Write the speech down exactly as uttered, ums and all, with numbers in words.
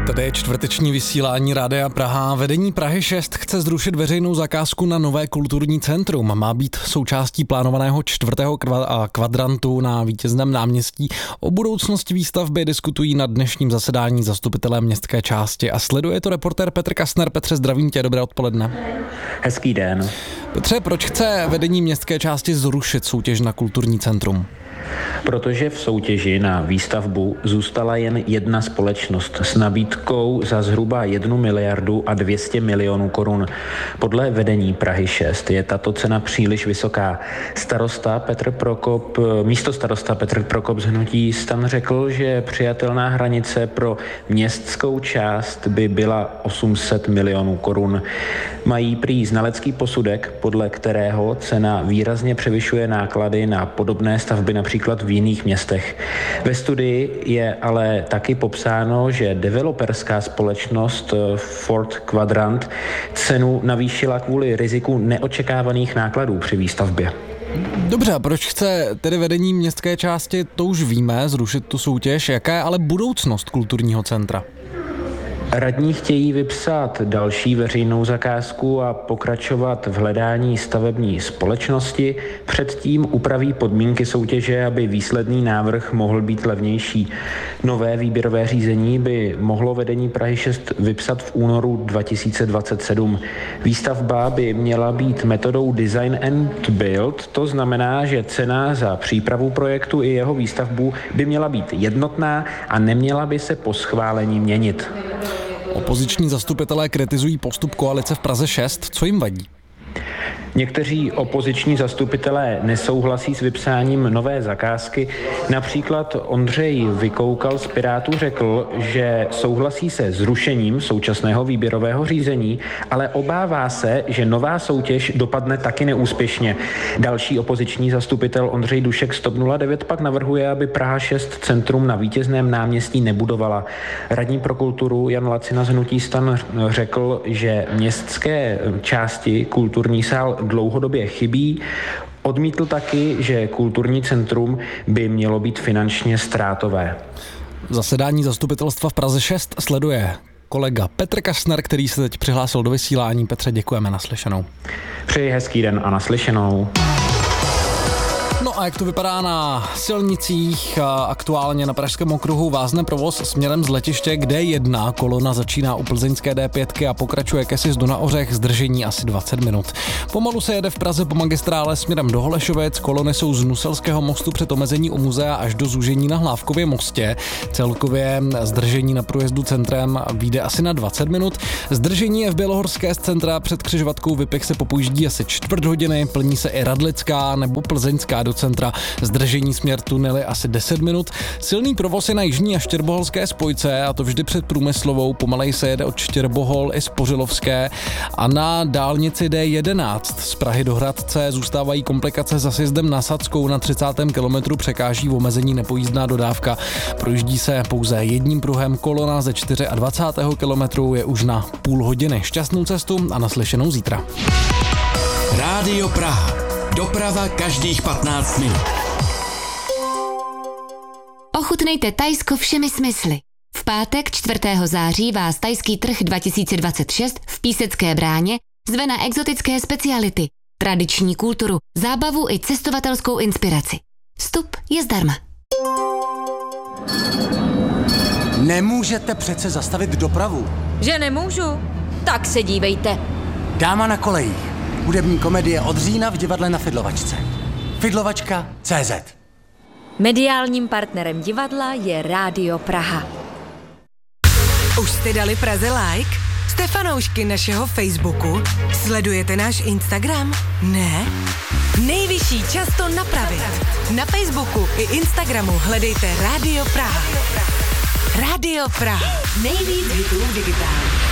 Tady je čtvrteční vysílání Rádia Praha. Vedení Prahy šest chce zrušit veřejnou zakázku na nové kulturní centrum. Má být součástí plánovaného čtvrtého kvadrantu na Vítězném náměstí. O budoucnosti výstavby diskutují na dnešním zasedání zastupitelé městské části a sleduje to reportér Petr Kastner. Petře, zdravím tě, dobré odpoledne. Hezký den. Petře, proč chce vedení městské části zrušit soutěž na kulturní centrum? Protože v soutěži na výstavbu zůstala jen jedna společnost s nabídkou za zhruba jednu miliardu a dvě stě milionů korun. Podle vedení Prahy šest je tato cena příliš vysoká. Starosta Petr Prokop, místo starosta Petr Prokop z hnutí STAN řekl, že přijatelná hranice pro městskou část by byla osm set milionů korun. Mají prý znalecký posudek, podle kterého cena výrazně převyšuje náklady na podobné stavby například v jiných městech. Ve studii je ale taky popsáno, že developerská společnost Ford Quadrant cenu navýšila kvůli riziku neočekávaných nákladů při výstavbě. Dobře, a proč chce tedy vedení městské části, to už víme, zrušit tu soutěž. Jaká je ale budoucnost kulturního centra? Radní chtějí vypsat další veřejnou zakázku a pokračovat v hledání stavební společnosti. Předtím upraví podmínky soutěže, aby výsledný návrh mohl být levnější. Nové výběrové řízení by mohlo vedení Prahy šest vypsat v únoru dva tisíce dvacet sedm. Výstavba by měla být metodou design and build, to znamená, že cena za přípravu projektu i jeho výstavbu by měla být jednotná a neměla by se po schválení měnit. Opoziční zastupitelé kritizují postup koalice v Praze šest. Co jim vadí? Někteří opoziční zastupitelé nesouhlasí s vypsáním nové zakázky. Například Ondřej Vykoukal z Pirátů řekl, že souhlasí se zrušením současného výběrového řízení, ale obává se, že nová soutěž dopadne taky neúspěšně. Další opoziční zastupitel Ondřej Dušek z TOP nula devět pak navrhuje, aby Praha šest centrum na Vítězném náměstí nebudovala. Radní pro kulturu Jan Lacina z hnutí STAN řekl, že městské části kulturní sál dlouhodobě chybí. Odmítl taky, že kulturní centrum by mělo být finančně ztrátové. Zasedání zastupitelstva v Praze šest sleduje kolega Petr Kastner, který se teď přihlásil do vysílání. Petře, děkujeme, naslyšenou. Přeji hezký den a naslyšenou. No a jak to vypadá na silnicích? Aktuálně na Pražském okruhu vázne provoz směrem z letiště, kde jedna kolona začíná u plzeňské D pět a pokračuje ke sjezdu na Ořech, zdržení asi dvacet minut. Pomalu se jede v Praze po magistrále směrem do Holešovec, kolony jsou z Nuselského mostu před omezení u muzea až do zúžení na Hlávkově mostě. Celkově zdržení na průjezdu centrem vyjde asi na dvacet minut. Zdržení je v Bělohorské z centra před křižovatkou Vypich se popojíždí asi čtvrt hodiny, plní se i Radlická nebo Plzeňská do centra. Zdržení směr tunely asi deset minut. Silný provoz je na jižní a štěrboholské spojce, a to vždy před Průmyslovou. Pomalej se jede od Štěrbohol i Spořilovské a na dálnici D jedenáct z Prahy do Hradce zůstávají komplikace za sjezdem na Sadskou. Na třicátém kilometru překáží v omezení nepojízdná dodávka. Projíždí se pouze jedním pruhem, kolona ze dvacátého čtvrtého kilometru je už na půl hodiny. Šťastnou cestu a naslyšenou zítra. Rádio Praha. Doprava každých patnáct minut. Ochutnejte Thajsko všemi smysly. V pátek čtvrtého září vás Thajský trh dva tisíce dvacet šest v Písecké bráně zve na exotické speciality, tradiční kulturu, zábavu i cestovatelskou inspiraci. Vstup je zdarma. Nemůžete přece zastavit dopravu. Že nemůžu? Tak se dívejte. Dáma na kolejích. Hudební komedie od října v divadle na Fidlovačce. Fidlovačka tečka cé zet. Mediálním partnerem divadla je Rádio Praha. Už jste dali Praze like? Jste fanoušky našeho Facebooku? Sledujete náš Instagram? Ne? Nejvyšší čas to napravit. Na Facebooku i Instagramu hledejte Rádio Praha. Rádio Praha. Nejvíc hitů digitálně.